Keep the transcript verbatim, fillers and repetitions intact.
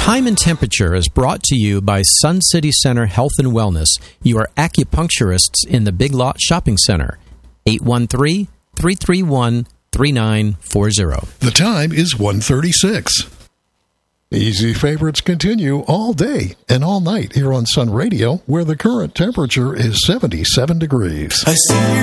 Time and Temperature is brought to you by Sun City Center Health and Wellness, your acupuncturists in the Big Lot Shopping Center. eight one three, three three one, three nine four zero. The time is one thirty-six. Easy favorites continue all day and all night here on Sun Radio, where the current temperature is seventy-seven degrees. I see